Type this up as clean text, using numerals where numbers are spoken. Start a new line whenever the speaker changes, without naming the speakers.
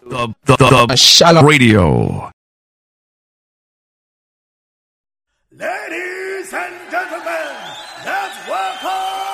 the Shalom Radio.
Ladies and gentlemen, let's welcome